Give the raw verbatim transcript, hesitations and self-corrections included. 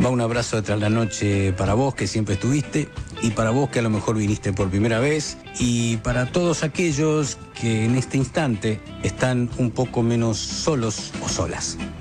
Va un abrazo de Tras la Noche para vos, que siempre estuviste, y para vos, que a lo mejor viniste por primera vez, y para todos aquellos que en este instante están un poco menos solos o solas.